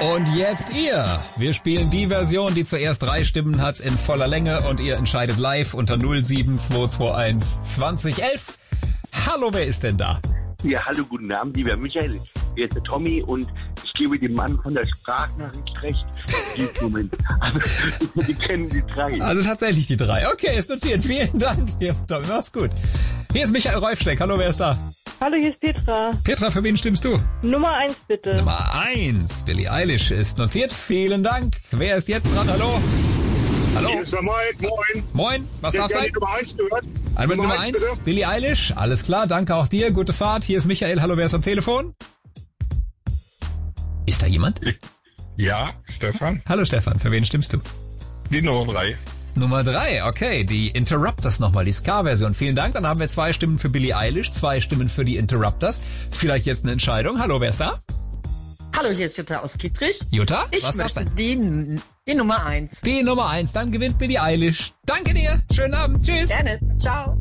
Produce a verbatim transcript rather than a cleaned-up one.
Und jetzt ihr. Wir spielen die Version, die zuerst drei Stimmen hat in voller Länge und ihr entscheidet live unter null sieben zwei zwei eins zwanzig elf. Hallo, wer ist denn da? Ja, hallo, guten Abend, lieber Michael. Hier ist der Tommy und ich gebe dem Mann von der Sprachnachricht recht. Moment. Also, die kennen die drei. Also tatsächlich die drei. Okay, ist notiert. Vielen Dank. Hier, Tommy, mach's gut. Hier ist Michael Reufschleck. Hallo, wer ist da? Hallo, hier ist Petra. Petra, für wen stimmst du? Nummer eins, bitte. Nummer eins. Billie Eilish ist notiert. Vielen Dank. Wer ist jetzt dran? Hallo? Hallo? Hier ist der Mike. Moin. Moin. Was darf sein? Die Nummer eins gehört. Einmal Nummer eins. Billie Eilish. Alles klar. Danke auch dir. Gute Fahrt. Hier ist Michael. Hallo, wer ist am Telefon? Ist da jemand? Ja, Stefan. Hallo, Stefan. Für wen stimmst du? Die Nummer drei. Nummer drei, okay, die Interrupters nochmal, die Ska-Version. Vielen Dank, dann haben wir zwei Stimmen für Billie Eilish, zwei Stimmen für die Interrupters. Vielleicht jetzt eine Entscheidung. Hallo, wer ist da? Hallo, hier ist Jutta aus Kittrich. Jutta, ich was möchte darf's sein? die, die Nummer eins. Die Nummer eins, dann gewinnt Billie Eilish. Danke dir, schönen Abend, tschüss. Gerne, ciao.